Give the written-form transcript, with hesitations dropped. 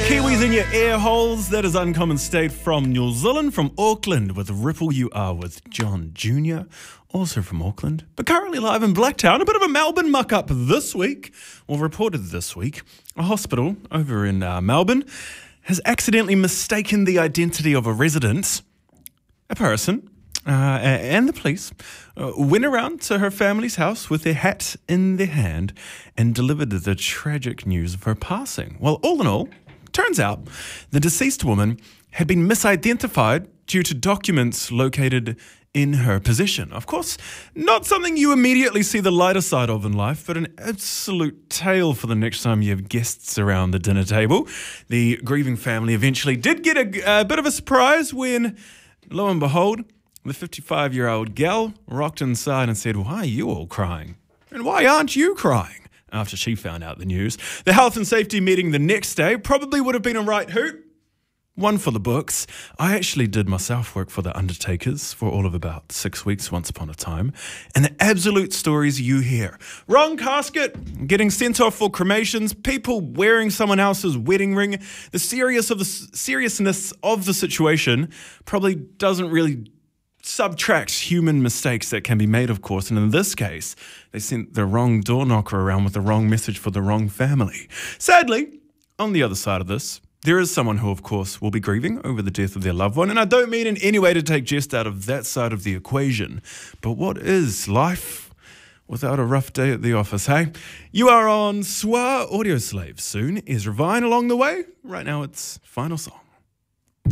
Kiwis in your ear holes. That is Uncommon State from New Zealand, from Auckland, with Ripple You Are with John Jr., also from Auckland, but currently live in Blacktown. A bit of a Melbourne muck-up this week, or reported this week. A hospital over in Melbourne has accidentally mistaken the identity of a resident, a person, and the police went around to her family's house with their hat in their hand and delivered the tragic news of her passing. Well, all in all, turns out the deceased woman had been misidentified due to documents located in her possession. Of course, not something you immediately see the lighter side of in life, but an absolute tale for the next time you have guests around the dinner table. The grieving family eventually did get a bit of a surprise when, lo and behold, the 55-year-old gal rocked inside and said, "Why are you all crying? And why aren't you crying?" After she found out the news. The health and safety meeting the next day probably would have been a right hoot. One for the books. I actually did myself work for the Undertakers for all of about 6 weeks once upon a time. And the absolute stories you hear. Wrong casket, getting sent off for cremations, people wearing someone else's wedding ring. The seriousness of the situation probably doesn't really subtract human mistakes that can be made, of course. And in this case, they sent the wrong door knocker around with the wrong message for the wrong family. Sadly, on the other side of this, there is someone who, of course, will be grieving over the death of their loved one. And I don't mean in any way to take jest out of that side of the equation. But what is life without a rough day at the office, hey? You are on SWA Audio Slave. Soon Ezra Vine along the way. Right now, it's Final Song.